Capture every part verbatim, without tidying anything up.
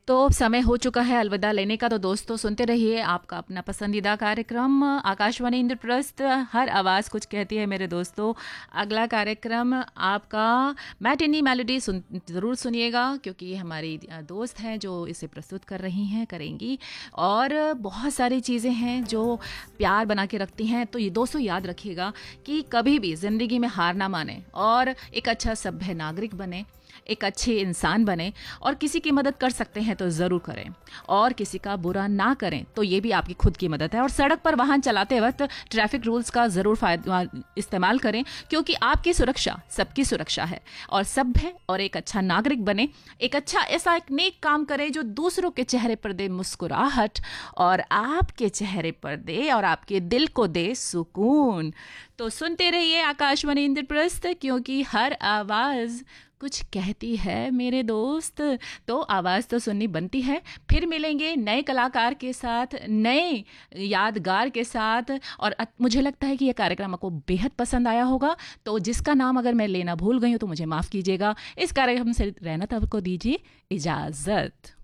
तो समय हो चुका है अलविदा लेने का। तो दोस्तों सुनते रहिए आपका अपना पसंदीदा कार्यक्रम आकाशवाणी इंद्रप्रस्थ, हर आवाज़ कुछ कहती है। मेरे दोस्तों, अगला कार्यक्रम आपका मैटिनी मेलोडी सुन ज़रूर सुनिएगा, क्योंकि ये हमारी दोस्त हैं जो इसे प्रस्तुत कर रही हैं, करेंगी। और बहुत सारी चीज़ें हैं जो प्यार बना के रखती हैं। तो ये दोस्तों याद रखिएगा कि कभी भी ज़िंदगी में हार ना माने और एक अच्छा सभ्य नागरिक बने, एक अच्छे इंसान बने। और किसी की मदद कर सकते हैं तो ज़रूर करें, और किसी का बुरा ना करें, तो ये भी आपकी खुद की मदद है। और सड़क पर वाहन चलाते वक्त ट्रैफिक रूल्स का ज़रूर फायदा इस्तेमाल करें, क्योंकि आपकी सुरक्षा सबकी सुरक्षा है। और सभ्य और एक अच्छा नागरिक बने, एक अच्छा ऐसा एक नेक काम करें जो दूसरों के चेहरे पर दे मुस्कुराहट, और आपके चेहरे पर दे और आपके दिल को दे सुकून। तो सुनते रहिए आकाशवाणी इंद्रप्रस्थ, क्योंकि हर आवाज़ कुछ कहती है मेरे दोस्त। तो आवाज़ तो सुननी बनती है। फिर मिलेंगे नए कलाकार के साथ, नए यादगार के साथ। और मुझे लगता है कि यह कार्यक्रम आपको बेहद पसंद आया होगा। तो जिसका नाम अगर मैं लेना भूल गई हूँ तो मुझे माफ़ कीजिएगा। इस कार्यक्रम से रहना तब को दीजिए इजाज़त।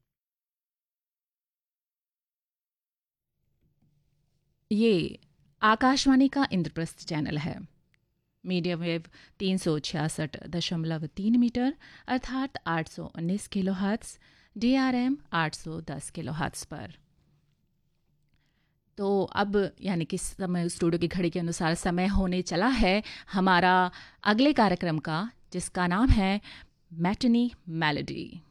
ये आकाशवाणी का इंद्रप्रस्थ चैनल है। मीडियम वेव तीन सौ छियासठ दशमलव तीन मीटर अर्थात आठ सौ उन्नीस kilo hertz, D R M आठ सौ दस किलो हर्ट्ज़ पर। तो अब यानी कि समय स्टूडियो की घड़ी के अनुसार समय होने चला है हमारा अगले कार्यक्रम का, जिसका नाम है मैटिनी मेलोडी।